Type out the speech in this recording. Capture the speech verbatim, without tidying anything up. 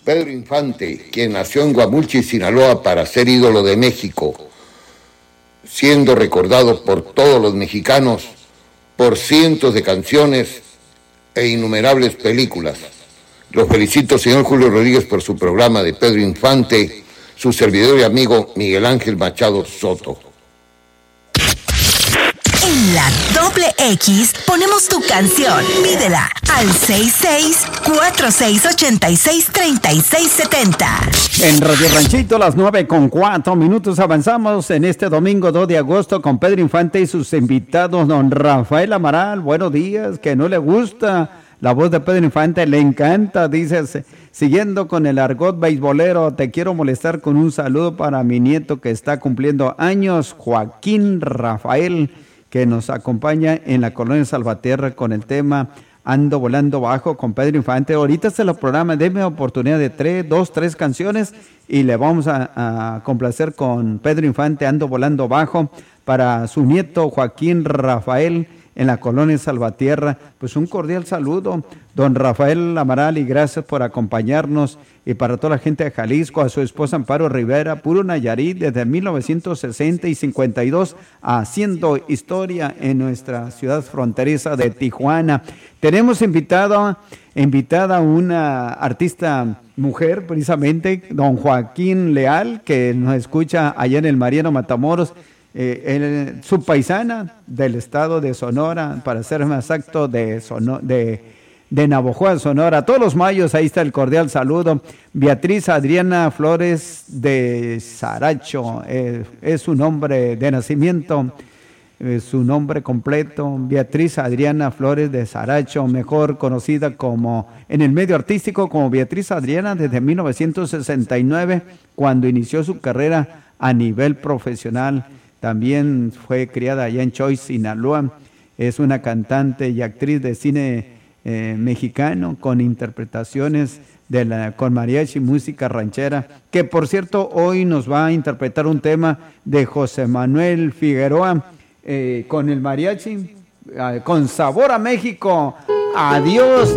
Pedro Infante, quien nació en Guamulchi, Sinaloa, para ser ídolo de México, siendo recordado por todos los mexicanos por cientos de canciones e innumerables películas. Lo felicito, señor Julio Rodríguez, por su programa de Pedro Infante, su servidor y amigo Miguel Ángel Machado Soto. En la doble X ponemos tu canción. Pídela al seis seis cuatro seis ocho seis tres seis siete cero. En Radio Ranchito, las nueve con cuatro minutos, avanzamos en este domingo dos de agosto con Pedro Infante y sus invitados, don Rafael Amaral. Buenos días, que no le gusta la voz de Pedro Infante, le encanta, dices, siguiendo con el argot beisbolero, te quiero molestar con un saludo para mi nieto que está cumpliendo años, Joaquín Rafael, que nos acompaña en la colonia Salvatierra con el tema Ando Volando Bajo con Pedro Infante. Ahorita se lo programa, déme oportunidad de tres, dos, tres canciones y le vamos a, a complacer con Pedro Infante, Ando Volando Bajo, para su nieto Joaquín Rafael en la colonia Salvatierra. Pues un cordial saludo, don Rafael Amaral, y gracias por acompañarnos, y para toda la gente de Jalisco, a su esposa Amparo Rivera, puro Nayarit, desde mil novecientos sesenta y cincuenta y dos, haciendo historia en nuestra ciudad fronteriza de Tijuana. Tenemos invitado, invitada a una artista mujer, precisamente, don Joaquín Leal, que nos escucha allá en el Mariano Matamoros, Eh, el, su paisana del estado de Sonora, para ser más exacto, de, Sono, de, de Navojoa, Sonora. Todos los mayos, ahí está el cordial saludo. Beatriz Adriana Flores de Saracho, eh, es su nombre de nacimiento, eh, su nombre completo, Beatriz Adriana Flores de Saracho, mejor conocida como en el medio artístico como Beatriz Adriana desde mil novecientos sesenta y nueve, cuando inició su carrera a nivel profesional. También fue criada allá en Choix, Sinaloa. Es una cantante y actriz de cine eh, mexicano con interpretaciones de la, con mariachi, música ranchera, que por cierto hoy nos va a interpretar un tema de José Manuel Figueroa eh, con el mariachi, eh, con Sabor a México. Adiós.